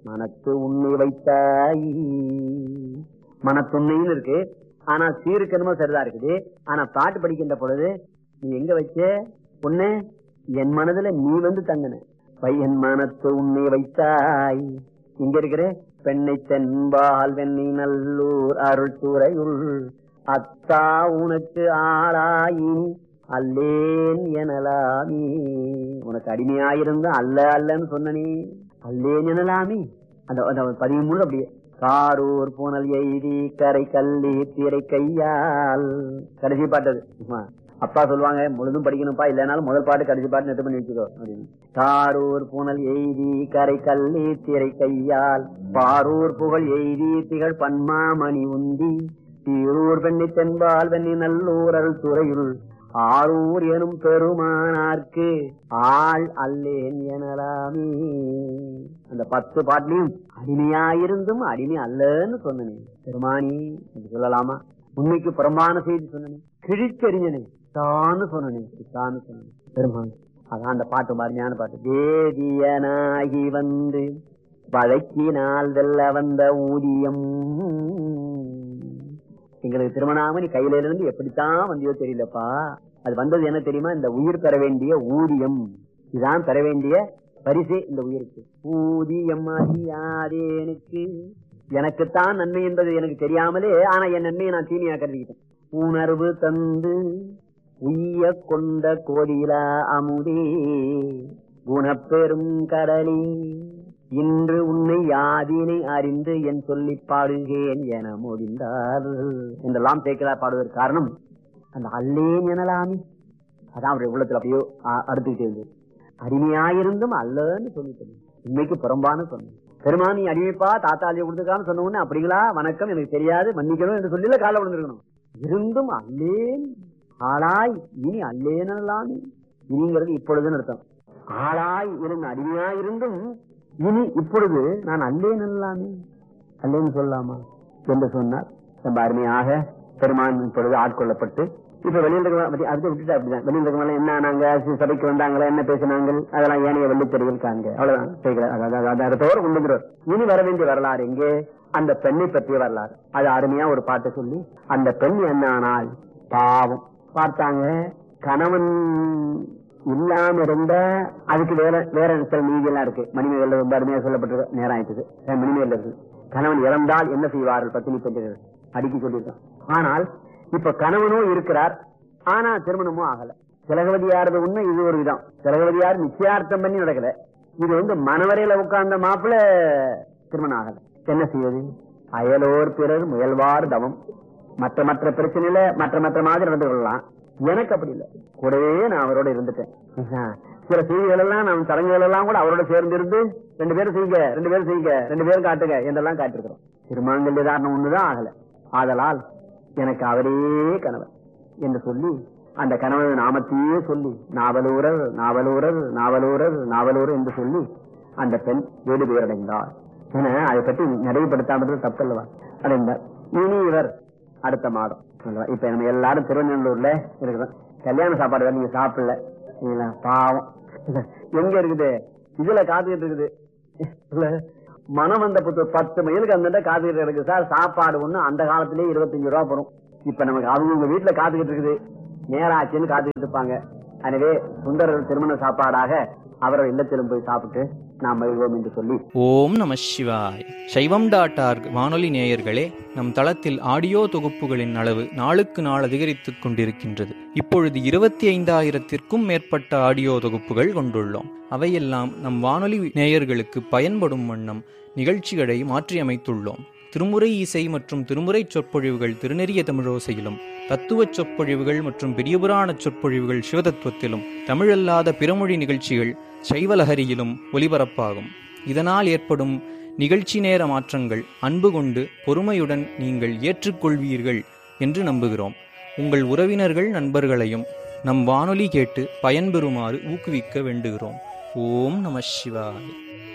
மனத்து உன்னை வைத்தாய். மனத்துண்ணைன்னு இருக்கு, ஆனா சீருக்கு சரிதா இருக்குது. ஆனா பாட்டு படிக்கின்ற பொழுது நீ எங்க வச்ச ஒண்ணு, என் மனதுல நீ தங்கன. பையன் மனத்து உன்னை வைத்தாய். இங்க இருக்கிற பெண்ணை தென்பால் வெண்ணி நல்லூர் அருள் துறையுள் அத்தா உனக்கு ஆளாயி அல்லேன் எனலாமி. உனக்கு அடிமையாயிருந்த அல்ல அல்லன்னு சொன்னனே, அல்லேன் எனலாமி. அந்த 13 அப்படியே காரூர் பூனல் எய்தி கரை கல்லி திரை கையால். கடைசி பாட்டது அப்பா சொல்லுவாங்க, முழுதும் படிக்கணும்ப்பா, இல்லைனாலும் முதல் பாட்டு கடைசி பாட்டு நெட்டு பண்ணி வச்சுக்கோ அப்படின்னு. காரூர் பூனல் எய்தி கரை கல்லி திரை கையால் பாரூர் புகழ் எய்தி திகழ் பன்மாமணி உந்தி தீரூர் பெண்ணி தென்பால் வெண்ணி நல்லூர் அருள் துறையுள் ஆரூர் எனும் பெருமானார்க்கு ஆள் அல்லேன் எனலாமே. அந்த 10 பாட்டிலையும் அடிமையாயிருந்தும் அடிமை அல்லன்னு சொன்னனே பெருமானி சொல்லலாமா? உண்மைக்கு புறம்பான செய்தி சொன்னனே, கிழிச்செறிஞ்சனே தான்னு சொன்னனே, தான்னு சொன்னனே பெருமானி. அதான் அந்த பாட்டு பாருமையான பாட்டு. வேதியனாகி வந்து வழக்கினால் வெல்ல வந்த ஊதியம். எங்களுக்கு திருமணாமணி கையில இருந்து எப்படித்தான் வந்தியோ தெரியலப்பா. அது வந்தது என்ன தெரியுமா? இந்த உயிர் பெற வேண்டிய ஊதியம், இதான் பெற வேண்டிய பரிசு இந்த உயிருக்கு. ஊதியம் அறியாதேனுக்கு, எனக்குத்தான் நன்மை என்பது எனக்கு தெரியாமலே, ஆனா என் நன்மையை நான் தீமையா கருதிக்கிட்டேன். உணர்வு தந்து உய்ய கொண்ட கோதிலா அமுதே குணப்பெரும் கடலே இன்று உன்னை யாதினை அறிந்து என் சொல்லி பாடுகேன் என முடிந்தார் என்றெல்லாம் சேர்க்கிறார். பாடுவதற்கு காரணம் அந்த அல்லேன் எனலாமி. அதான் அவருடைய உள்ளத்துல அப்படியோ அடுத்துக்கிட்டே இருந்து அடிமையாயிருந்தும் அல்லன்னு சொல்லிட்டு உண்மைக்கு புறம்பான சொன்ன பெருமானி அடிமைப்பா தாத்தாலியை கொடுத்துக்கான்னு சொன்ன உடனே அப்படிங்களா வணக்கம் எனக்கு தெரியாது மன்னிக்கணும் என்று சொல்லி காலை விழுந்திருக்கணும். இருந்தும் அல்லேன் ஆளாய் இனி அல்லேனலாமி. இனிங்கிறது இப்பொழுதுன்னு அர்த்தம். ஆளாய் இருந்த அடிமையாயிருந்தும் இனி இப்பொழுது நான் அல்லேன் எல்லாமே அல்லேன்னு சொல்லலாமா என்று சொன்னார். ரொம்ப அருமையாக பெருமான் இப்பொழுது ஆட்கொள்ளப்பட்டு இப்ப வெளியில் இருக்க அடுத்து விட்டுட்டு அப்படிதான். வெளியில் இருக்கவங்க என்ன ஆனாங்க, சபைக்கு வந்தாங்களா, என்ன பேசினாங்க, அதெல்லாம் ஏனைய வெள்ளித்தெருவில் காண்க, அவ்வளவுதான். அதை தவிர கொண்டுங்கிறோம். இனி வர வேண்டிய வரலாறு எங்கே? அந்த பெண்ணை பற்றிய வரலாறு. அது அருமையா ஒரு பாட்டை சொல்லி, அந்த பெண் என்ன ஆனால் பாவம் பார்த்தாங்க, கணவன் இல்லாம இருந்த அதுக்கு வேற சில நீதி எல்லாம் இருக்கு. மணிமேகல்ல ரொம்ப அருமையா சொல்லப்பட்டிருக்கு. நேரம் ஆயிடுச்சு. மணிமேகல்ல இருக்கு கணவன் இறந்தால் என்ன செய்வார்கள் பத்தினி பெண்கள் அடிக்கி சொல்லியிருக்கான். ஆனால் இப்ப கணவனும் இருக்கிறார், ஆனா திருமணமும் ஆகல. திலகவதியாரது உண்மை இது ஒரு விதம். திலகவதியார் நிச்சயார்த்தம் பண்ணி நடக்கல. இது மணவரையில உட்கார்ந்த மாப்பிள்ள திருமணம் ஆகல. என்ன செய்வது? அயலோர் பிறர் முயல்வார் தவம். மற்ற பிரச்சனையில மற்ற மாதிரி நடந்து கொள்ளலாம். எனக்கு அப்படி இல்லை. கூடவே நான் அவரோட இருந்துட்டேன். சில செய்திகள் எல்லாம் நான் சடங்குகள் எல்லாம் கூட அவரோட சேர்ந்து இருந்து 2 பேரும் செய்யுங்க, 2 பேரும் செய்யுங்க, 2 பேரும் காட்டுங்க என்றெல்லாம் காட்டிருக்கிறோம். திருமாங்கல்ய தாரணம் ஒண்ணுதான் ஆகல. ஆதலால் எனக்கு அவரே கணவன் என்று சொல்லி அந்த கணவன் நாமத்தையே சொல்லி நாவலூரர் நாவலூரர் நாவலூரர் நாவலூரர் என்று சொல்லி அந்த பெண் வீடு பேரடைந்தார். என அதை பற்றி நடைபெடுத்தாமல் தப்பல்லவா அடைந்தார். இனி இவர் அடுத்த மாதம் இப்ப நம்ம எல்லாரும் திருவண்ணூர்ல இருக்கிறோம். கல்யாண சாப்பாடு நீங்க சாப்பிடல, பாவம் எங்க இருக்குது? இதுல காத்துக்கிட்டு இருக்குது. மனம் வந்த 10 மைலுக்கு அந்த காத்துக்கிட்டு இருக்கு சார். சாப்பாடு ஒண்ணு அந்த காலத்திலேயே 25 ரூபா போடும். இப்ப நமக்கு அவங்க வீட்டுல காத்துக்கிட்டு இருக்குது, நேராச்சுன்னு காத்துக்கிட்டு இருப்பாங்க. எனவே சுந்தரர் திருமண சாப்பாடாக அவரோட இல்லத்திலும் போய் சாப்பிட்டு நாம் மகிழ்வோம் என்று சொல்லி. ஓம் நம சிவாய். சைவம்.org வானொலி நேயர்களே, நம் தளத்தில் ஆடியோ தொகுப்புகளின் அளவு நாளுக்கு நாள் அதிகரித்துக் கொண்டிருக்கின்றது. இப்பொழுது 25,000த்திற்கும் மேற்பட்ட ஆடியோ தொகுப்புகள் கொண்டுள்ளோம். அவையெல்லாம் நம் வானொலி நேயர்களுக்கு பயன்படும் வண்ணம் நிகழ்ச்சிகளை மாற்றியமைத்துள்ளோம். திருமுறை இசை மற்றும் திருமுறை சொற்பொழிவுகள் திருநெறிய தமிழோசையிலும், தத்துவச் சொற்பொழிவுகள் மற்றும் பெரியபுராண சொற்பொழிவுகள் சிவதத்துவத்திலும், தமிழல்லாத பிறமொழி நிகழ்ச்சிகள் சைவலஹரியிலும் ஒலிபரப்பாகும். இதனால் ஏற்படும் நிகழ்ச்சி நேர மாற்றங்கள் அன்பு கொண்டு பொறுமையுடன் நீங்கள் ஏற்றுக்கொள்வீர்கள் என்று நம்புகிறோம். உங்கள் உறவினர்கள் நண்பர்களையும் நம் வானொலி கேட்டு பயன்பெறுமாறு ஊக்குவிக்க வேண்டுகிறோம். ஓம் நம சிவாய்.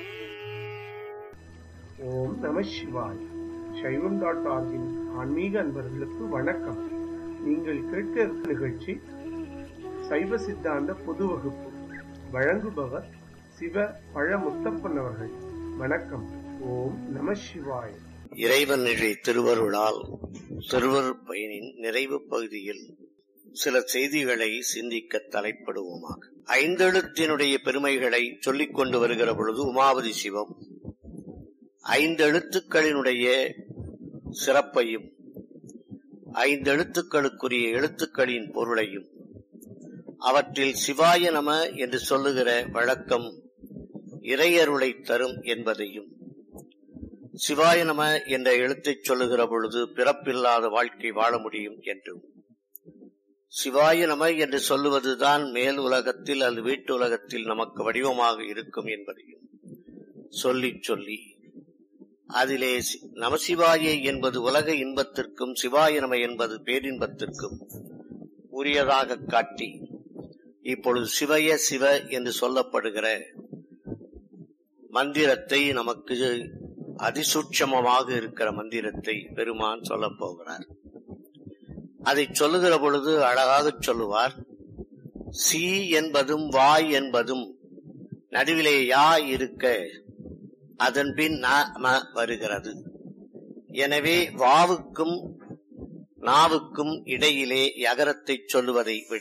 ஓம் நம சிவாய். சைவம்.org ஆன்மீக அன்பர்களுக்கு வணக்கம். நீங்கள் கேட்க நிகழ்ச்சி சைவ சித்தாந்த பொது வகுப்பு. வழங்குபவர் சிவ பழமுத்தப்பன் அவர்கள். வணக்கம். ஓம் நம சிவாய. இறைவன் நிலை திருவருளால் திருவருட் பயனின் நிறைவு பகுதியில் சில செய்திகளை சிந்திக்க தலைப்படுவோமாக. ஐந்தெழுத்தினுடைய பெருமைகளை சொல்லிக் கொண்டு வருகிற பொழுது உமாவதி சிவம் ஐந்தெழுத்துக்களினுடைய சிறப்பையும் ஐந்தெழுத்துக்களுக்குரிய எழுத்துக்களின் பொருளையும் அவற்றில் சிவாய நம என்று சொல்லுகிற வழக்கம் இறையருளை தரும் என்பதையும், சிவாய நம என்ற எழுத்தை சொல்லுகிற பொழுது பிறப்பில்லாத வாழ்க்கை வாழ முடியும் என்றும், சிவாய நம என்று சொல்லுவதுதான் மேல் உலகத்தில் அல்லது வீட்டு உலகத்தில் நமக்கு வடிவமாக இருக்கும் என்பதையும் சொல்லி சொல்லி அதிலே நமசிவாய என்பது உலக இன்பத்திற்கும் சிவாய நம என்பது பேரின்பத்திற்கும் உரியதாக காட்டி, இப்பொழுது சிவய சிவ என்று சொல்லப்படுகிற மந்திரத்தை, நமக்கு அதிசூட்சமமாக இருக்கிற மந்திரத்தை பெருமான் சொல்லப் போகிறார். அதை சொல்லுகிற பொழுது அழகாக சொல்லுவார். சி என்பதும் வாய் என்பதும் நடுவிலே யா இருக்க அதன் பின் ந வருகிறது. எனவே வாவுக்கும் நாவுக்கும் இடையிலே யகரத்தை சொல்லுவதை விட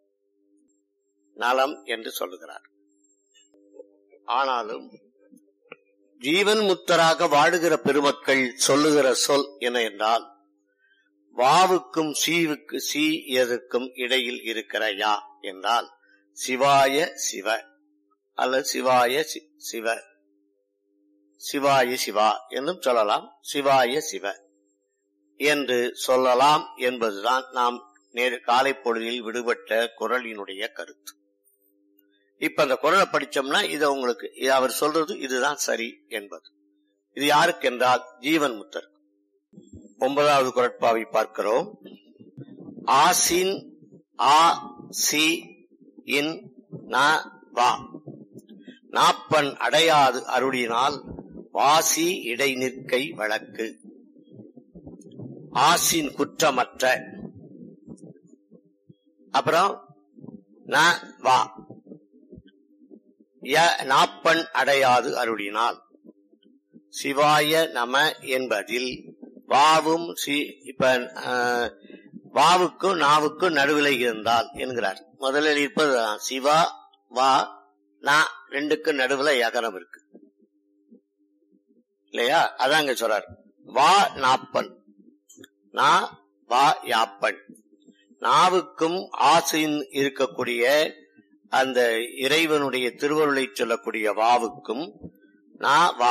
நலம் என்று சொல்லுகிறார். ஆனாலும் ஜீவன் முத்தராக வாழுகிற பெருமக்கள் சொல்லுகிற சொல் என்ன என்றால், வாவுக்கும் சீவுக்கு சி எதற்கும் இடையில் இருக்கிற யா என்றால் சிவாய சிவ அல்லது சிவாய சிவ, சிவாய சிவா என்றும் சொல்லலாம், சிவாய சிவ என்று சொல்லலாம் என்பதுதான் நாம் காலை பொழுதில் விடுபட்ட குறளினுடைய கருத்து. இப்ப அந்த குறளை படிச்சோம்னா இதை உங்களுக்கு அவர் சொல்றது இதுதான் சரி என்பது. இது யாருக்கு என்றால் ஜீவன் முத்தர். 9வது குறட்பாவை பார்க்கிறோம். ஆசின் ஆ சி இன் ந வா நாப்பன் அடையாது அருளினால் வாசி இடை நிற்கை வழக்கு. ஆசின் குற்றமற்ற, அப்புறம் ந வா நாப்பன் அடையாது அருளினால். சிவாய நம என்பதில் வாவும் இப்ப வாவுக்கும் நாவுக்கும் நடுவில் இருந்தால் என்கிறார். முதலில் இருப்பதுதான் சிவா வா நா, ரெண்டுக்கும் நடுவுல யகரம் இருக்கு இல்லையா? அதான் இங்க சொல்றார். வா நாப்பன், நா வா யாப்பன். நாவுக்கும் ஆசையின் இருக்கக்கூடிய அந்த இறைவனுடைய திருவருளை சொல்லக்கூடிய வாவுக்கும் நா வா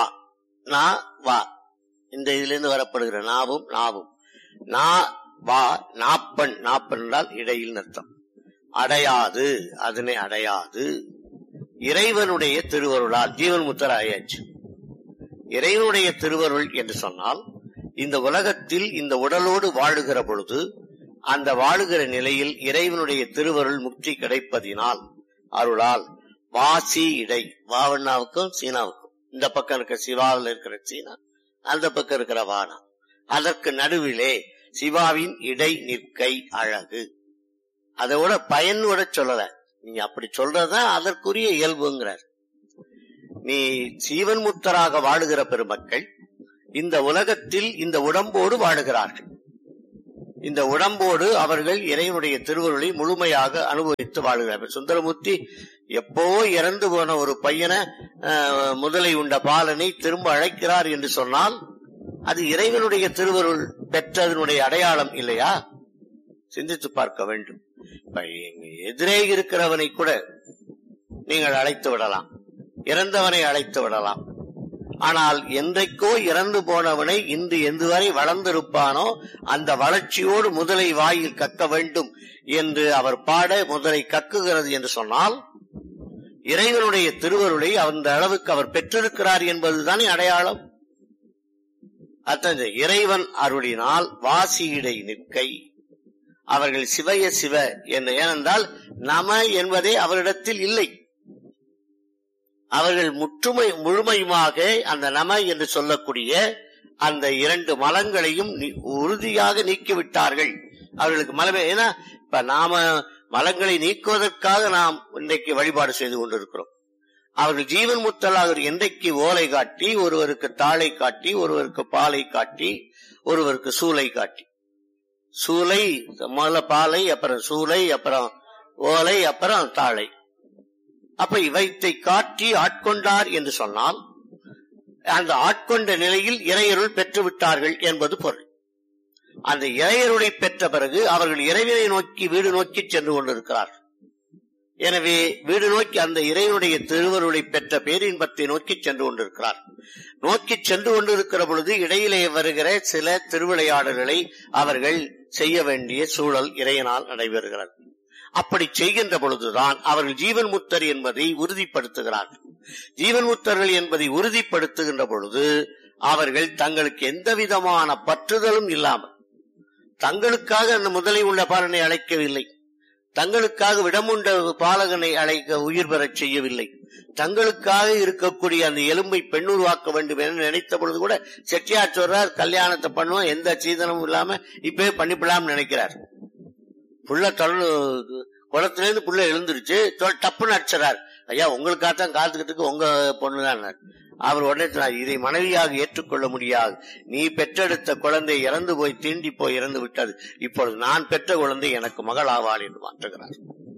இந்த இதிலிருந்து வரப்படுகிற நாவும் நா வா நாப்பன், நாப்பன் என்றால் இடையில் அர்த்தம். அடையாது, அதனை அடையாது இறைவனுடைய திருவருளால். ஜீவன் முத்தர் ஆயாச்சு. இறைவனுடைய திருவருள் என்று சொன்னால் இந்த உலகத்தில் இந்த உடலோடு வாழுகிற பொழுது அந்த வாழுகிற நிலையில் இறைவனுடைய திருவருள் முக்தி கிடைப்பதினால் அருளால் வாசி இடை, வாவண்ணாவுக்கும் சீனாவுக்கும், இந்த பக்கம் இருக்கிற சிவாவில் இருக்கிற சீனா, அந்த பக்கம் இருக்கிற வானா, அதற்கு நடுவிலே சிவாவின் இடை நிற்கை அழகு. அதோட பயனோட சொல்லல, நீங்க அப்படி சொல்றதுதான் அதற்குரிய இயல்புங்கிறார். நீ ஜீவன் முத்தராக வாழுகிற பெருமக்கள் இந்த உலகத்தில் இந்த உடம்போடு வாழுகிறார்கள். இந்த உடம்போடு அவர்கள் இறைவனுடைய திருவருளை முழுமையாக அனுபவித்து வாழுகிறார்கள். சுந்தரமூர்த்தி எப்போ இறந்து போன ஒரு பையனை, முதலை உண்ட பாலனை திரும்ப அழைக்கிறார் என்று சொன்னால் அது இறைவனுடைய திருவருள் பெற்றதனுடைய அடையாளம் இல்லையா? சிந்தித்து பார்க்க வேண்டும். எதிரே இருக்கிறவனை கூட நீங்கள் அழைத்து விடலாம், இறந்தவனை அழைத்து விடலாம். ஆனால் என்றைக்கோ இறந்து போனவனை இன்று எதுவரை வளர்ந்திருப்பானோ அந்த வளர்ச்சியோடு முதலை வாயில் கக்க வேண்டும் என்று அவர் பாட முதலை கக்குகிறது என்று சொன்னால் இறைவனுடைய திருவருளை அந்த அளவுக்கு அவர் பெற்றிருக்கிறார் என்பதுதானே அடையாளம். அத்தகைய இறைவன் அருளினால் வாசியிடை நிற்கை அவர்கள் சிவய சிவ என்று. ஏனென்றால் நம என்பதே அவரிடத்தில் இல்லை. அவர்கள் முழுமையுமாக அந்த நம என்று சொல்லக்கூடிய அந்த 2 மலங்களையும் உறுதியாக நீக்கிவிட்டார்கள். அவர்களுக்கு மலமே, ஏன்னா இப்ப நாம மலங்களை நீக்குவதற்காக நாம் இன்றைக்கு வழிபாடு செய்து கொண்டிருக்கிறோம். அவர்கள் ஜீவன் முத்தலாக என்றைக்கு ஓலை காட்டி, ஒருவருக்கு தாளை காட்டி, ஒருவருக்கு பாலை காட்டி, ஒருவருக்கு சூளை காட்டி, சூளை முதல்ல பாலை, அப்புறம் சூளை, அப்புறம் ஓலை, அப்புறம் தாளை. அப்ப இவற்றை காட்டி ஆட்கொண்டார் என்று சொன்னால் அந்த ஆட்கொண்ட நிலையில் இறையருள் பெற்று விட்டார்கள் என்பது பொருள். அந்த இறையருளை பெற்ற பிறகு அவர்கள் இறைவனை நோக்கி வீடு நோக்கி சென்று கொண்டிருக்கிறார்கள். எனவே வீடு நோக்கி அந்த இறைவனுடைய திருவருளை பெற்ற பேரின்பத்தை நோக்கி சென்று கொண்டிருக்கிறார். நோக்கி சென்று கொண்டிருக்கிற பொழுது இடையிலே வருகிற சில திருவிளையாடல்களை அவர்கள் செய்ய வேண்டிய சூழல் இறையனால் நடைபெறுகிறது. அப்படி செய்கின்ற பொழுதுதான் அவர்கள் ஜீவன் முத்தர் என்பதை உறுதிப்படுத்துகிறார்கள். ஜீவன் முத்தர்கள் என்பதை உறுதிப்படுத்துகின்ற பொழுது அவர்கள் தங்களுக்கு எந்த விதமான பற்றுதலும் இல்லாமல், தங்களுக்காக அந்த முதலை உள்ள பாலனை அழைக்கவில்லை, தங்களுக்காக விடமுண்ட பாலகனை அழைக்க உயிர் பெறச் செய்யவில்லை, தங்களுக்காக இருக்கக்கூடிய அந்த எலும்பை பெண்ணுருவாக்க வேண்டும் என நினைத்த பொழுது கூட செட்டியார் சொல்றார், கல்யாணத்தை பண்ணுவோம், எந்த சீதனமும் இல்லாம இப்பவே பண்ணிப்படலாம் நினைக்கிறார். புள்ள குளத்திலிருந்து புள்ள எழுந்துருச்சு, டப்புன்னு அடிச்சார். ஐயா உங்களுக்காகத்தான் காத்துக்கிட்டு உங்க பொண்ணுதான். அவர் உடனே சொன்னார், இதை மனைவியாக ஏற்றுக்கொள்ள முடியாது, நீ பெற்றெடுத்த குழந்தை இறந்து போய் தீண்டி போய் இறந்து விட்டது, இப்பொழுது நான் பெற்ற குழந்தை எனக்கு மகள் ஆவாள் என்று மாற்றுகிறார்.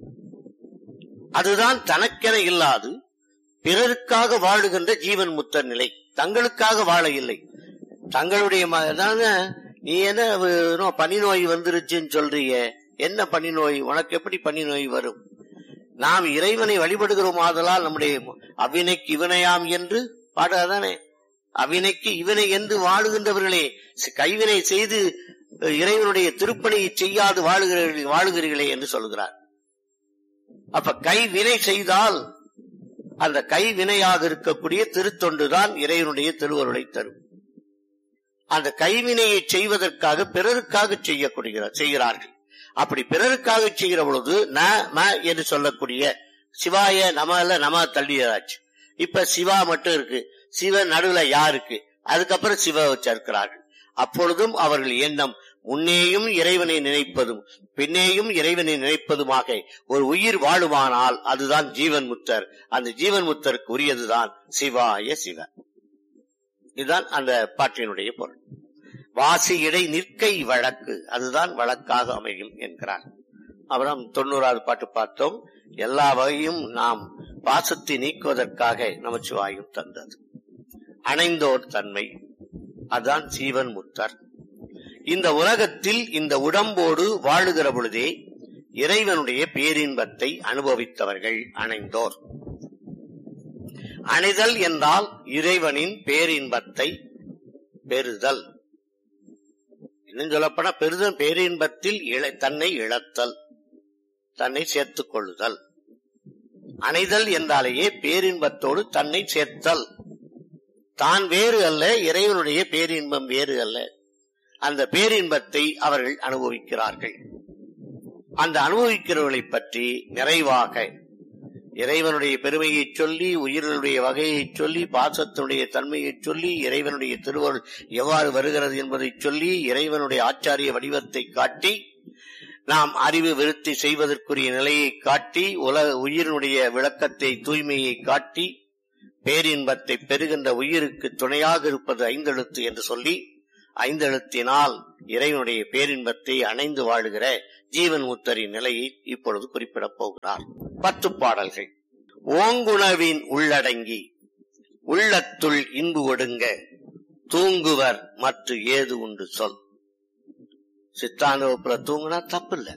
அதுதான் தனக்கென இல்லாது பிறருக்காக வாழுகின்ற ஜீவன் முத்தர் நிலை. தங்களுக்காக வாழ இல்லை, தங்களுடைய நீ என்ன பனி நோய் வந்துருச்சுன்னு சொல்றீங்க, என்ன பனி நோய், உனக்கு எப்படி பனி நோய் வரும்? நாம் இறைவனை வழிபடுகிறோம், ஆதலால் நம்முடைய அவ்வினைக்கு இவனையாம் என்று பாடாதானே, அவ்வினைக்கு இவனை என்று வாழுகின்றவர்களே, கைவினை செய்து இறைவனுடைய திருப்பணியை செய்யாது வாழுகிறீர்களே என்று சொல்கிறார். அப்ப கைவினை செய்தால் அந்த கைவினையாக இருக்கக்கூடிய திருத்தொண்டுதான் இறைவனுடைய திருவருளை தரும். அந்த கைவினையை செய்வதற்காக பிறருக்காக செய்கிறார்கள். அப்படி பிறருக்காக செய்கிற பொழுது ந என்று சொல்லக்கூடிய சிவாய நம தள்ளியாச்சு. இப்ப சிவா மட்டும் இருக்கு, சிவ நடுவுல யாருக்கு, அதுக்கப்புறம் சிவ சேர்க்கிறார்கள். அப்பொழுதும் அவர்கள் எண்ணம் முன்னேயும் இறைவனை நினைப்பதும் பின்னேயும் இறைவனை நினைப்பதுமாக ஒரு உயிர் வாழுமானால் அதுதான் ஜீவன் முத்தர். அந்த ஜீவன் முத்தருக்கு உரியதுதான் சிவாய சிவ. இதுதான் அந்த பாட்டினுடைய பொருள். வாசி இடை நிற்கை வழக்கு, அதுதான் வழக்காக அமையும் என்கிறார். அப்புறம் 90வது பாட்டு பார்த்தோம். எல்லா வகையும் நாம் பாசத்தை நீக்குவதற்காக நமச்சிவாயும் தந்தது. அணைந்தோர் தன்மை, அதுதான் ஜீவன் முத்தர். இந்த உலகத்தில் இந்த உடம்போடு வாழுகிற பொழுதே இறைவனுடைய பேரின்பத்தை அனுபவித்தவர்கள் அணைந்தோர். அணைதல் என்றால் இறைவனின் பேரின்பத்தை பெறுதல். இன்னும் சொல்லப்போனா பெறுதல், பேரின்பத்தில் தன்னை இழத்தல், தன்னை சேர்த்துக் கொள்ளுதல். அணைதல் என்றாலேயே பேரின்பத்தோடு தன்னை சேர்த்தல். தான் வேறு அல்ல, இறைவனுடைய பேரின்பம் வேறு அல்ல. அந்த பேரின்பத்தை அவர்கள் அனுபவிக்கிறார்கள். அந்த அனுபவிக்கிறவர்களை பற்றி நிறைவாக இறைவனுடைய பெருமையை சொல்லி, உயிர்களுடைய வகையை சொல்லி, பாசத்தினுடைய தன்மையை சொல்லி, இறைவனுடைய திருவருள் எவ்வாறு வருகிறது என்பதை சொல்லி, இறைவனுடைய ஆச்சாரிய வடிவத்தை காட்டி, நாம் அறிவு விருத்தி செய்வதற்குரிய நிலையை காட்டி, உயிரினுடைய விளக்கத்தை தூய்மையை காட்டி, பேரின்பத்தை பெறுகின்ற உயிருக்கு துணையாக இருப்பது ஐந்தெழுத்து என்று சொல்லி, ஐந்தெழுத்தினால் இறைவனுடைய பேரின்பத்தை அணைந்து வாழுகிற ஜீவன் முத்தரின் நிலையை இப்பொழுது குறிப்பிடப் போகிறார். 10 பாடல்கள். ஓங்குணவின் உள்ளடங்கி உள்ளத்துள் இன்பு ஒடுங்க தூங்குவர் மற்ற ஏது உண்டு சொல். சித்தாந்த வகுப்புல தூங்குனா தப்பு இல்ல.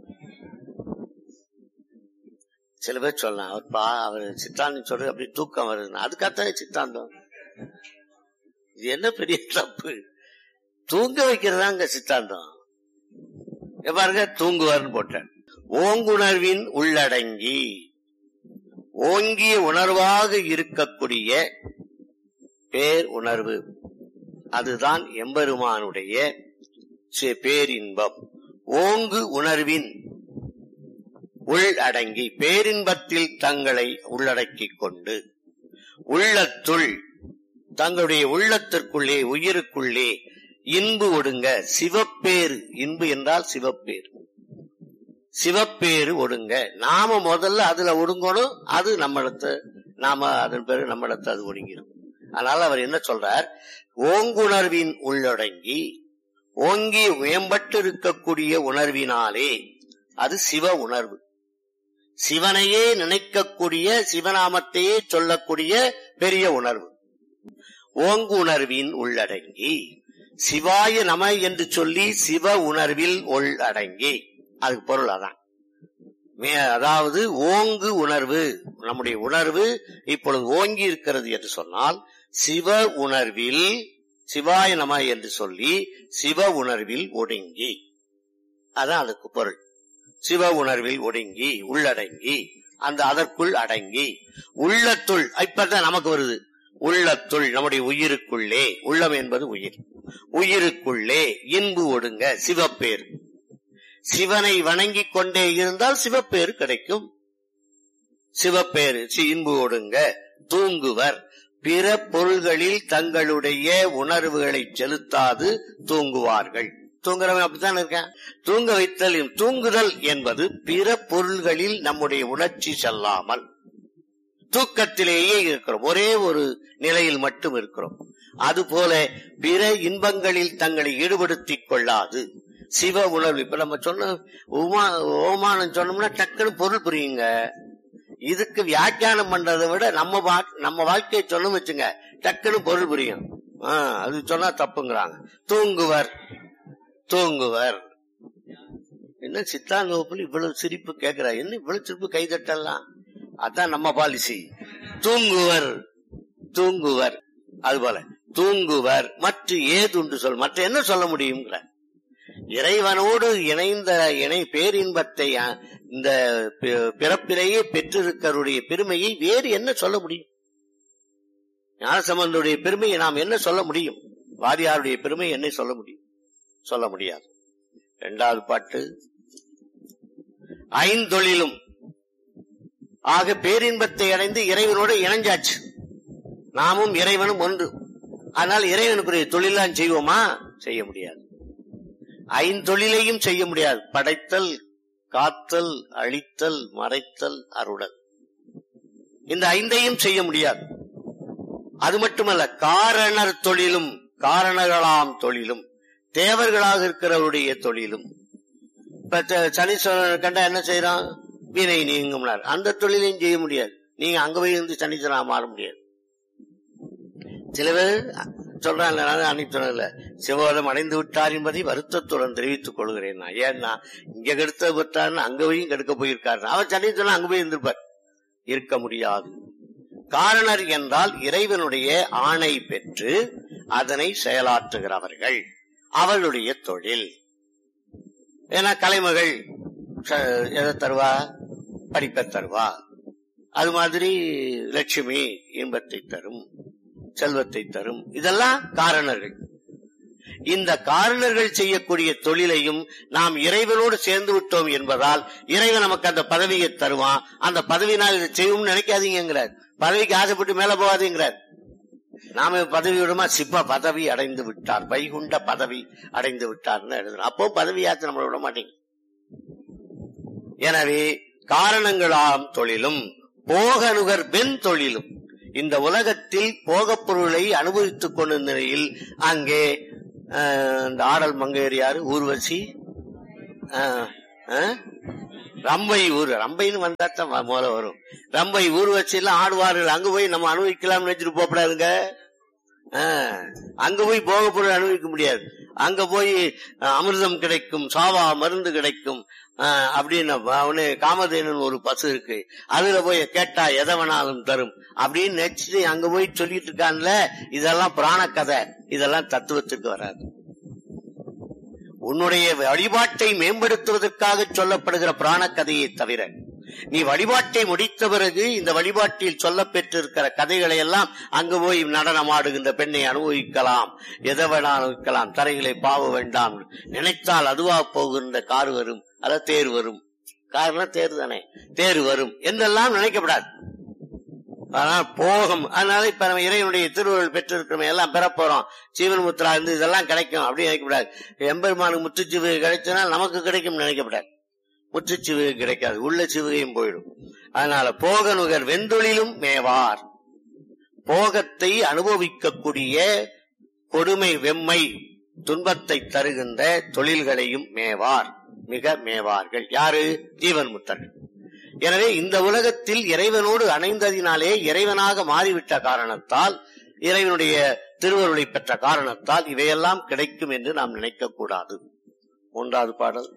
சில பேர் சொல்லலாம், அவர் சித்தாந்தம் சொல்றது அப்படி தூக்கம் வருதுன்னா அதுக்காகத்தான் சித்தாந்தம். இது என்ன பெரிய தப்பு? தூங்க வைக்கிறதாங்க சித்தாந்தம். பாருங்க, தூங்குவார்னு போட்டேன். ஓங்குணர்வின் உள்ளடங்கி, ஓங்கிய உணர்வாக இருக்கக்கூடிய பேர் உணர்வு, அதுதான் எம்பெருமானுடைய பேரின்பம். ஓங்கு உணர்வின் உள்ளடங்கி, பேரின்பத்தில் தங்களை உள்ளடக்கிக் கொண்டு, உள்ளத்துள் தங்களுடைய உள்ளத்திற்குள்ளே உயிருக்குள்ளே இன்பு ஒடுங்க சிவப்பேறு. இன்பு என்றால் சிவப்பேறு. சிவப்பேறு ஒடுங்க, நாம முதல்ல அதுல ஒடுங்கணும். அது நம்மள நாம அதன் பிறகு நம்மிடத்து அது ஒடுங்கிடும். அதனால அவர் என்ன சொல்றார், ஓங்குணர்வின் உள்ளடங்கி ஓங்கி மேம்பட்டு இருக்கக்கூடிய உணர்வினாலே, அது சிவ உணர்வு, சிவனையே நினைக்கக்கூடிய சிவநாமத்தையே சொல்லக்கூடிய பெரிய உணர்வு. ஓங்கு உணர்வின் உள்ளடங்கி சிவாய நம என்று சொல்லி சிவ உணர்வில் உள்ளடங்கி, அதுக்கு பொருள் அதான். அதாவது ஓங்கு உணர்வு, நம்முடைய உணர்வு இப்பொழுது ஓங்கி இருக்கிறது என்று சொன்னால் சிவ உணர்வில் சிவாய நம என்று சொல்லி சிவ உணர்வில் ஒடுங்கி, அதான் அதுக்கு பொருள். சிவ உணர்வில் ஒடுங்கி உள்ளடங்கி, அந்த அதற்குள் அடங்கி, உள்ளத்துள் இப்பதான் நமக்கு வருது, உள்ளத்துள் நம்முடைய உயிருக்குள்ளே, உள்ளம் என்பது உயிர், உயிருக்குள்ளே இன்பு ஒடுங்க சிவப்பேர். சிவனை வணங்கிக் கொண்டே இருந்தால் சிவப்பேறு கிடைக்கும். சிவப்பேறு இன்பு ஒடுங்க தூங்குவர், பிற பொருள்களில் தங்களுடைய உணர்வுகளை செலுத்தாது தூங்குவார்கள். தூங்குறவன் அப்படித்தான் இருக்கான். தூங்க வைத்தல், தூங்குதல் என்பது பிற பொருள்களில் நம்முடைய உணர்ச்சி செல்லாமல் தூக்கத்திலேயே இருக்கிறோம், ஒரே ஒரு நிலையில் மட்டும் இருக்கிறோம். அதுபோல பிற இன்பங்களில் தங்களை ஈடுபடுத்திக் கொள்ளாது சிவ உணர்வு. இப்ப நம்ம சொன்ன ஓமானம் சொன்னோம்னா டக்குன்னு பொருள் புரியுங்க. இதுக்கு வியாக்கியானம் பண்றதை விட நம்ம வாழ்க்கையை சொன்ன வச்சுங்க டக்குன்னு பொருள் புரியும். அது சொன்னா தப்புங்கிறாங்க. தூங்குவர், தூங்குவர். என்ன சித்தாந்த வகுப்புல இவ்வளவு சிரிப்பு கேட்கிறா, என்ன இவ்வளவு சிரிப்பு கைதட்டலாம்? அதான் நம்ம பாலிசி. தூங்குவர், தூங்குவர். அதுபோல தூங்குவர் மற்ற ஏதுண்டு சொல், மற்ற என்ன சொல்ல முடியுங்கிற இறைவனோடு இணைந்த பேரின்பத்தை இந்த பிறப்பிலேயே பெற்றிருக்கருடைய பெருமையை வேறு என்ன சொல்ல முடியும்? ஞானசம்பந்தருடைய பெருமையை நாம் என்ன சொல்ல முடியும்? வாரியாருடைய பெருமை என்ன சொல்ல முடியும்? சொல்ல முடியாது. இரண்டாவது பாட்டு, ஐந்தொழிலும் ஆக பேரின்பத்தை அடைந்து இறைவனோடு இணைஞ்சாச்சு. நாமும் இறைவனும் ஒன்று. ஆனால் இறைவனுக்குரிய தொழிலாம் செய்வோமா? செய்ய முடியாது. ஐந்தொழிலையும் செய்ய முடியாது. படைத்தல், காத்தல், அழித்தல், மறைத்தல், அருளல், இந்த ஐந்தையும் செய்ய முடியாது. அது மட்டுமல்ல, காரணர் தொழிலும், காரணர்களாம் தொழிலும், தேவர்களாக இருக்கிறவருடைய தொழிலும். இப்ப சனீஸ்வரன் கண்டா என்ன செய்யறான்? வினை நீங்கும்னார். அந்த தொழிலையும் செய்ய முடியாது. நீங்க அங்க போய் இருந்து சனீஸ்வரனா மாற முடியாது. சில பேர் சொல்றாங்க, அன்னைக்கு சொன்னல சிவபதம் அடைந்து விட்டார் என்பதை வருத்தத்துடன் தெரிவித்துக் கொள்கிறேன். ஏன்னா இங்க கெடுத்த விட்டாருன்னு அங்க போய் கெடுக்க போயிருக்காரு. அவர் சனீஸ்வரன் அங்க போய் இருந்திருப்பார். இருக்க முடியாது. காரணர் என்றால் இறைவனுடைய ஆணை பெற்று அதனை செயலாற்றுகிறவர்கள், அவர்களுடைய தொழில். ஏன்னா கலைமகள் எதை தருவா? படிப்பை தருவா. அது மாதிரி லட்சுமி இன்பத்தை தரும், செல்வத்தை தரும். இதெல்லாம் காரணர்கள். இந்த காரணர்கள் செய்யக்கூடிய தொழிலையும் நாம் இறைவனோடு சேர்ந்து விட்டோம் என்பதால் இறைவன் நமக்கு அந்த பதவியை தருவான். அந்த பதவியினால் இதை செய்வோம்னு நினைக்காதீங்கிறார். பதவிக்கு ஆசைப்பட்டு மேல போகாதீங்கிறார். நாம பதவி விடுமா? சிப்ப பதவி அடைந்து விட்டார், வைகுண்ட பதவி அடைந்து விட்டார்னு எழுதுறோம். அப்போ பதவியாச்சு நம்மளை விட மாட்டீங்க. எனவே காரணங்களாம் தொழிலும் போகனுகர் பெண் தொழிலும், இந்த உலகத்தில் போகப் பொருளை அனுபவித்துக் கொண்ட நிலையில் அங்கே இந்த ஆடல் மங்கையர் ஊர்வசி, ரம்பை ரம்பைன்னு வந்தாத்தான் முதல்ல வரும். ரம்பை ஊர்வசி எல்லாம் ஆடுவார்கள். அங்க போய் நம்ம அனுபவிக்கலாம்னு வச்சுட்டு போகப்படாதுங்க. அங்க போய் போக பொருள் அனுபவிக்க முடியாது. அங்க போய் அமிர்தம் கிடைக்கும், சாவா மருந்து கிடைக்கும் அப்படின்னு அவனு காமதேனு ஒரு பசு இருக்கு, அதுல போய் கேட்டா எதை வேணாலும் தரும் அப்படின்னு நினைச்சிட்டு அங்க போய் சொல்லிட்டு இருக்கான்ல. இதெல்லாம் புராண கதை, இதெல்லாம் தத்துவத்துக்கு வராது. உன்னுடைய வழிபாட்டை மேம்படுத்துவதற்காக சொல்லப்படுகிற புராண கதையை தவிர நீ வழிபாட்டை முடித்த பிறகு இந்த வழிபாட்டில் சொல்ல பெற்றிருக்கிற கதைகளை எல்லாம் அங்கு போய் நடனம் ஆடுகின்ற பெண்ணை அனுபவிக்கலாம், எதை வேணாலும் அனுபவிக்கலாம், தரைகளை பாவ வேண்டாம், நினைத்தால் அதுவா போகின்ற கார் வரும், அத தேர் வரும், காரணம் தேர் தானே, தேர் வரும் என்றெல்லாம் நினைக்கப்படாது. ஆனால் போகம். அதனால இப்ப நம்ம இறைவனுடைய திருவுருள் பெற்றிருக்கிறோம், எல்லாம் பெற போறோம், ஜீவன் முத்ரா இருந்து இதெல்லாம் கிடைக்கும் அப்படின்னு நினைக்கப்படாது. எம்பெருமானுக்கு முத்துச்சீவு கிடைச்சதுனால் நமக்கு கிடைக்கும் நினைக்கப்படாது. முற்று சிவுகை கிடைக்காது, உள்ள சிவுகையும் போயிடும். அதனால போக நுகர் வெந்தொழிலும் மேவார், போகத்தை அனுபவிக்கக்கூடிய கொடுமை வெம்மை துன்பத்தை தருகின்ற தொழில்களையும் மேவார், மிக மேவார்கள். யாரு? ஜீவன் முத்தர்கள். எனவே இந்த உலகத்தில் இறைவனோடு அணைந்ததினாலே, இறைவனாக மாறிவிட்ட காரணத்தால், இறைவனுடைய திருவருளை பெற்ற காரணத்தால் இவையெல்லாம் கிடைக்கும் என்று நாம் நினைக்க கூடாது. 1வது பாடல்.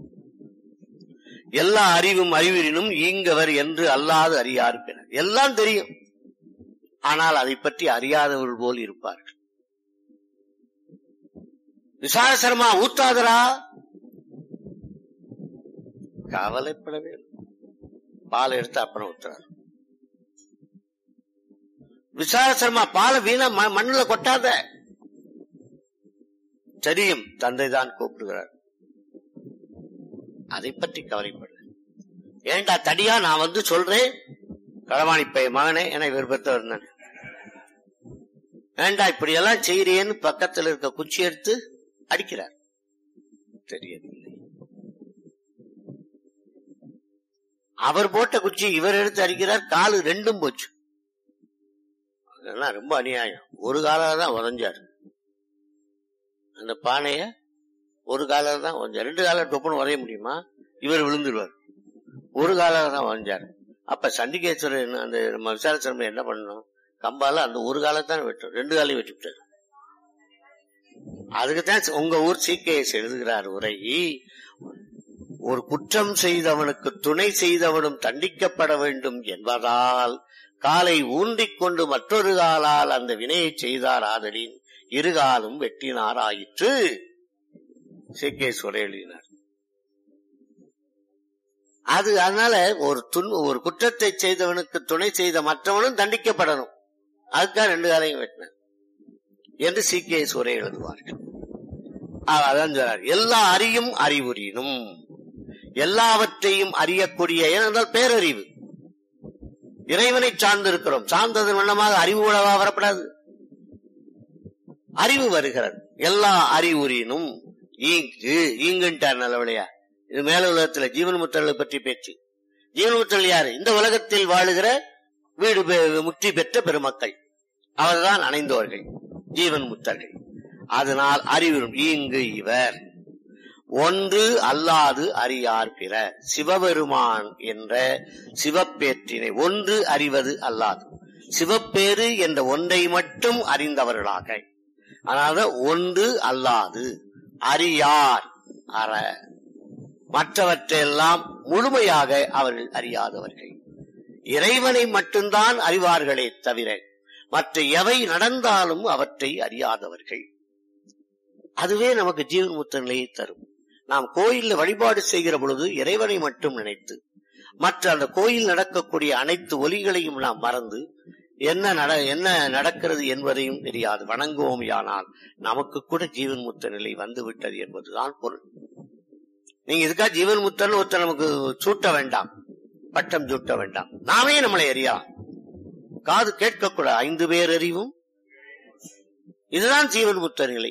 எல்லா அறிவும் அறிவினும் ஈங்கவர் என்று அல்லாது அறியார் பிற. எல்லாம் தெரியும், ஆனால் அதை பற்றி அறியாதவர்கள் போல் இருப்பார்கள். விசாரசரமா ஊத்தாதரா, கவலைப்படவே. பால் எடுத்து அப்புறம் ஊத்துறாரு. விசாரசரமா பாலை வீணா மண்ணுல கொட்டாத. தெரியும், தந்தை தான் கூப்பிடுகிறார், அதை பற்றி கவலைப்பட. ஏண்டா தடியா, நான் வந்து சொல்றேன், களவாணிப்பை மகனே என விருப்பத்தவர் நான். ஏண்டா இப்படி எல்லாம் செய்யறேன்னு பக்கத்தில் இருக்க குச்சி எடுத்து அடிக்கிறார். தெரியவில்லை, அவர் போட்ட குச்சி இவர் எடுத்து அடிக்கிறார், காலு ரெண்டும் போச்சு. அதெல்லாம் ரொம்ப அநியாயம். ஒரு காலால தான் உதஞ்சாரு அந்த பானைய, ஒரு காலால தான் உதஞ்சார். 2 கால டொப்புன்னு உதைய முடியுமா? இவர் விழுந்துருவார். ஒரு காலால தான் உதஞ்சாரு. அப்ப சண்டிகேஸ்வரர் அந்த நம்ம விசாரசரமை என்ன பண்ணணும்? கம்பால அந்த ஒரு காலத்தான் வெட்டும், 2 காலையும் வெட்டிவிட்டார். அதுக்குதான் உங்க ஊர் சீக்கையை எழுதுகிறார் உரை. ஒரு குற்றம் செய்தவனுக்கு துணை செய்தவனும் தண்டிக்கப்பட வேண்டும் என்பதால் காலை ஊன்றிக் கொண்டு மற்றொரு காலால் அந்த வினையை செய்தார் ஆதலின் இருகாலும் வெட்டினார் ஆயிற்று. சீக்கேஸ்வரர் எழுதினார். அது அதனால ஒரு குற்றத்தை செய்தவனுக்கு துணை செய்த மற்றவனும் தண்டிக்கப்படணும், அதுக்காக 2 காலையும் வெட்டினார் என்று சீக்கேஸ்வரர் எழுதுவார்கள். அதான் சொல்றார், எல்லா அறியும் அறிவுறினும், எல்லாவற்றையும் அறியக்கூடிய, ஏனென்றால் பேரறிவு, இறைவனை சார்ந்திருக்கிறோம். சார்ந்ததன் வண்ணமாக அறிவு உலகா வரப்படாது, அறிவு வருகிறது. எல்லா அறிவுறினும் ஈங்குன்ட்டார் நல்லவளையா. இது மேல உலகத்துல ஜீவன் முத்தர்களை பற்றி பேச்சு. ஜீவன் முத்தர்கள் யாரு? இந்த உலகத்தில் வாழுகிற வீடு முக்தி பெற்ற பெருமக்கள், அவர்தான் அணைந்தோர்கள் ஜீவன் முத்தர்கள். அதனால் அறிவுறும் ஈங்கு இவர் ஒன்று அல்லாது அறியார் பிற. சிவபெருமான் என்ற சிவப்பேற்றினை ஒன்று அறிவது அல்லாது, சிவப்பேறு என்ற ஒன்றை மட்டும் அறிந்தவர்களாக, அதாவது ஒன்று அல்லாது அறியார் அற, மற்றவற்றையெல்லாம் முழுமையாக அவர்கள் அறியாதவர்கள். இறைவனை மட்டும்தான் அறிவார்களே தவிர மற்ற எவை நடந்தாலும் அவற்றை அறியாதவர்கள். அதுவே நமக்கு ஜீவன் முத்த நிலையை தரும். நாம் கோயில்ல வழிபாடு செய்கிற பொழுது இறைவனை மட்டும் நினைத்து மற்ற அந்த கோயில் நடக்கக்கூடிய அனைத்து ஒலிகளையும் நாம் மறந்து என்ன நடக்கிறது என்பதையும் தெரியாது வணங்குவோம். ஆனால் நமக்கு கூட ஜீவன் முத்த நிலை வந்து விட்டது என்பதுதான் பொருள். நீங்க இதுக்காக ஜீவன் முத்தன் ஒருத்தர் நமக்கு சூட்ட வேண்டாம், பட்டம் சூட்ட வேண்டாம். நாமே நம்மளை அறியலாம். காது கேட்கக்கூடாது, 5 பேர் அறிவும். இதுதான் ஜீவன் முத்த நிலை.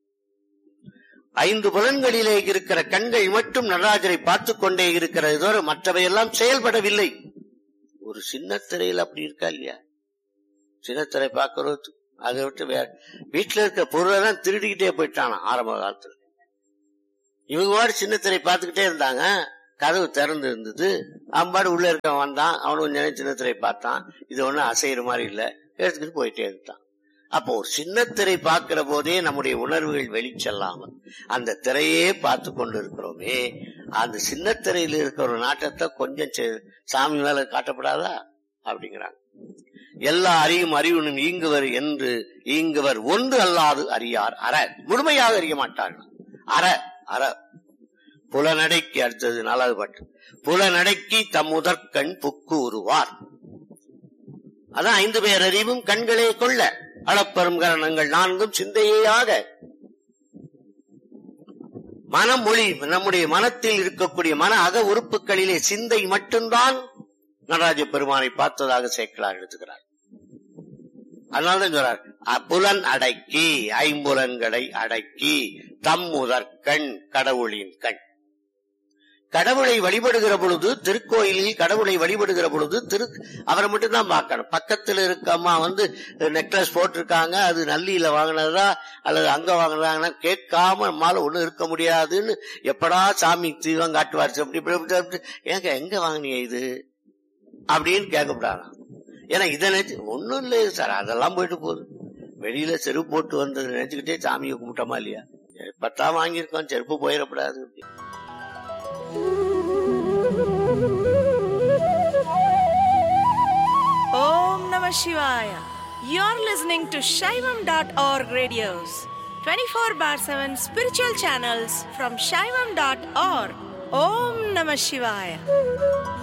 5 புலன்களிலே இருக்கிற கண்கள் மட்டும் நடராஜரை பார்த்துக் கொண்டே இருக்கிறது தவிர மற்றவையெல்லாம் செயல்படவில்லை. ஒரு சின்ன திரையில் அப்படி இருக்கா இல்லையா? சின்னத்திரை பார்க்கறது, அதை விட்டு வேற வீட்டுல இருக்க பொருளெல்லாம் திருடிக்கிட்டே போயிட்டானா ஆரம்ப காலத்துல. இவங்க வாடு சின்னத்திரை பார்த்துக்கிட்டே இருந்தாங்க, கதவு திறந்து இருந்தது, அம்பாடு உள்ள இருக்க வந்தான், அவனு கொஞ்சம் சின்னத்திரை பார்த்தான், இது ஒண்ணு அசைகிற மாதிரி இல்ல, எடுத்துக்கிட்டு போயிட்டே இருந்தான். அப்போ ஒரு சின்னத்திரை பார்க்கிற போதே நம்முடைய உணர்வுகள் வெளிச்செல்லாமல் அந்த திரையே பார்த்து கொண்டு இருக்கிறோமே, அந்த சின்னத்திரையில் இருக்கிற ஒரு நாட்டத்தை கொஞ்சம் சாமி மேல காட்டப்படாதா அப்படிங்கிறாங்க. எல்லா அறியும் அறிவுனும் ஈங்குவர் என்று ஈங்குவர் ஒன்று அல்லாது அறியார் அற, முழுமையாக அறிய மாட்டார்கள். அற அற புலநடைக்கு அடுத்தது 4வது பாட்டு. புலநடைக்கு தம்முதற்கண் புக்கு உருவார். அதான் 5 பேர் அறிவும் கண்களே கொள்ள அளப்பெரும் கரணங்கள் 4ம் சிந்தையாக. மனம் மொழி, நம்முடைய மனத்தில் இருக்கக்கூடிய மன அக உறுப்புகளிலே சிந்தை மட்டும்தான் நடராஜ பெருமானை பார்த்ததாக சேக்கலார் எழுதுகிறார். அதனால்தான் சொல்றார், புலன் அடக்கி 5 அடக்கி தம் முதற்கண் கடவுளின் கண். கடவுளை வழிபடுகிற பொழுது, திருக்கோயிலில் கடவுளை வழிபடுகிற பொழுது அவரை மட்டும் தான் பார்க்கணும். பக்கத்தில் இருக்க அம்மா நெக்லஸ் போட்டிருக்காங்க, அது நல்லியில வாங்கினதா அல்லது அங்க வாங்கினதாங்கன்னா கேட்காம நம்மால ஒண்ணும் இருக்க முடியாதுன்னு எப்படா சாமி தீவம் காட்டுவாரு. அப்படி ஏங்க எங்க வாங்கினீங்க இது அப்படின்னு கேட்கப்படாது. ஏன்னா இதை நினைச்சு ஒண்ணும் இல்லை சார், அதெல்லாம் போயிட்டு போகுது. வெளியில செருப்பு போட்டு வந்தது நினைச்சுக்கிட்டே சாமியை கும்பிட்டோமா இல்லையா? செருப்பத்தான் வாங்கியிருக்கோம், செருப்பு போயிடப்படாது. Om Namah Shivaya. You're listening to Shaivam.org radios, 24/7 spiritual channels from Shaivam.org. Om Namah Shivaya.